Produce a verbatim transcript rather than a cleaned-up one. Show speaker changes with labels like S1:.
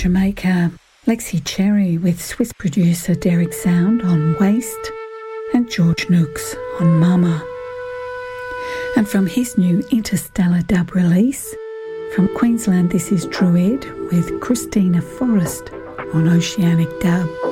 S1: Jamaica, Lexi Cherry with Swiss producer Derek Sound on Waste, and George Nooks on Mama. And from his new Interstellar dub release, from Queensland, this is Druid with Christina Forrest on Oceanic Dub.